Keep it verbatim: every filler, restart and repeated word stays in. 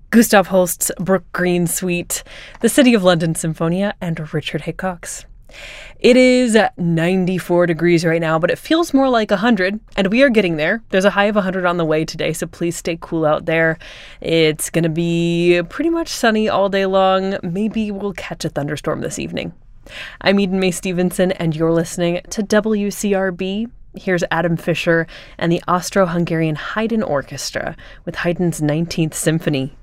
Gustav Holst's Brook Green Suite, the City of London Symphonia, and Richard Hickox. It is ninety-four degrees right now, but it feels more like one hundred, and we are getting there. There's a high of one hundred on the way today, so please stay cool out there. It's going to be pretty much sunny all day long. Maybe we'll catch a thunderstorm this evening. I'm Eden Mae Stevenson, and you're listening to W C R B. Here's Adam Fisher and the Austro-Hungarian Haydn Orchestra with Haydn's nineteenth Symphony.